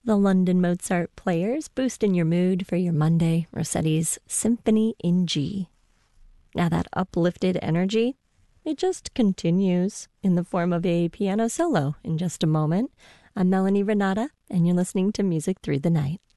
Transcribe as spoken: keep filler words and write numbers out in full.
the London Mozart Players, boosting your mood for your Monday, Rossetti's Symphony in G. Now that uplifted energy, it just continues in the form of a piano solo in just a moment. I'm Melanie Renata, and you're listening to Music Through the Night.